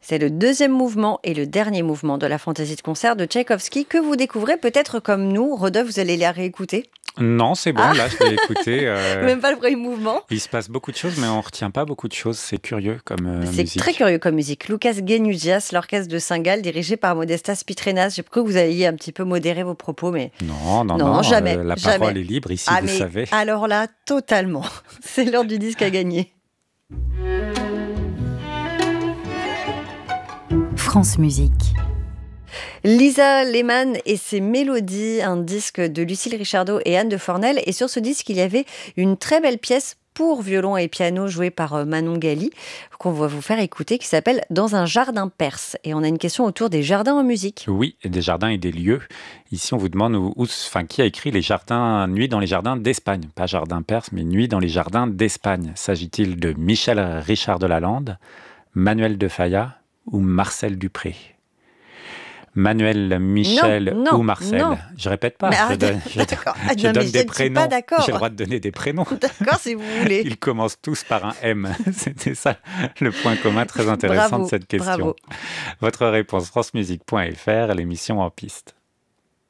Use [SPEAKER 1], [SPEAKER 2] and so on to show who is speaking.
[SPEAKER 1] C'est le deuxième mouvement et le dernier mouvement de la fantaisie de concert de Tchaïkovski que vous découvrez peut-être comme nous. Rodolphe, vous allez la réécouter?
[SPEAKER 2] Non, c'est bon,
[SPEAKER 1] Ah,
[SPEAKER 2] là, je l'ai écouté.
[SPEAKER 1] même pas le premier mouvement.
[SPEAKER 2] Il se passe beaucoup de choses, mais on retient pas beaucoup de choses. C'est curieux comme
[SPEAKER 1] C'est très
[SPEAKER 2] musique.
[SPEAKER 1] curieux comme musique. Lucas Genugias, l'orchestre de Saint-Gall, dirigé par Modestas Pitrenas. J'ai cru que vous alliez un petit peu modérer vos propos, mais
[SPEAKER 2] Non, non,
[SPEAKER 1] non,
[SPEAKER 2] non,
[SPEAKER 1] jamais,
[SPEAKER 2] la
[SPEAKER 1] jamais.
[SPEAKER 2] parole est libre ici,
[SPEAKER 1] Ah,
[SPEAKER 2] vous
[SPEAKER 1] mais
[SPEAKER 2] savez.
[SPEAKER 1] alors là, totalement. C'est l'heure du disque à gagner.
[SPEAKER 3] France Musique.
[SPEAKER 1] Lisa Lehmann et ses mélodies, un disque de Lucille Richardot et Anne de Fornel. Et sur ce disque, il y avait une très belle pièce pour violon et piano jouée par Manon Gali, qu'on va vous faire écouter, qui s'appelle Dans un jardin perse. Et on a une question autour des jardins en musique.
[SPEAKER 2] Oui, et des jardins et des lieux. Ici, on vous demande qui a écrit les jardins, Nuit dans les jardins d'Espagne. Pas jardin perse, mais Nuit dans les jardins d'Espagne. S'agit-il de Michel Richard de Lalande, Manuel de Falla ou Marcel Dupré? Manuel,
[SPEAKER 1] Non,
[SPEAKER 2] Michel ou
[SPEAKER 1] non,
[SPEAKER 2] Marcel.
[SPEAKER 1] non.
[SPEAKER 2] Je répète pas,
[SPEAKER 1] Mais
[SPEAKER 2] je
[SPEAKER 1] arrêtez,
[SPEAKER 2] donne,
[SPEAKER 1] d'accord. Ah,
[SPEAKER 2] je
[SPEAKER 1] non, mais
[SPEAKER 2] donne
[SPEAKER 1] je
[SPEAKER 2] des
[SPEAKER 1] ne suis pas
[SPEAKER 2] prénoms.
[SPEAKER 1] d'accord.
[SPEAKER 2] J'ai le droit de donner des prénoms.
[SPEAKER 1] D'accord, si vous voulez.
[SPEAKER 2] Ils commencent tous par un M. C'était ça le point commun très intéressant de
[SPEAKER 1] Bravo,
[SPEAKER 2] cette question.
[SPEAKER 1] bravo.
[SPEAKER 2] Votre réponse francemusique.fr, l'émission En Piste.